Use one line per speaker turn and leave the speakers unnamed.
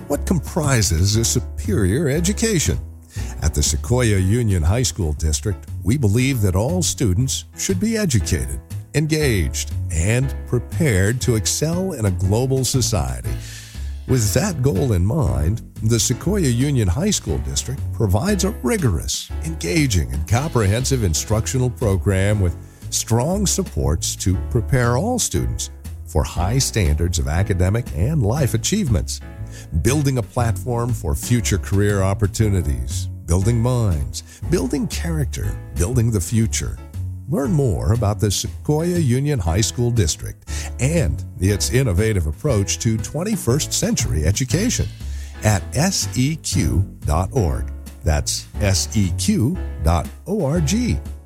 What comprises a superior education? At the Sequoia Union High School District, we believe that all students should be educated, engaged, and prepared to excel in a global society. With that goal in mind, the Sequoia Union High School District provides a rigorous, engaging, and comprehensive instructional program with strong supports to prepare all students for high standards of academic and life achievements, building a platform for future career opportunities, building minds, building character, building the future. Learn more about the Sequoia Union High School District and its innovative approach to 21st century education at seq.org. That's seq.org.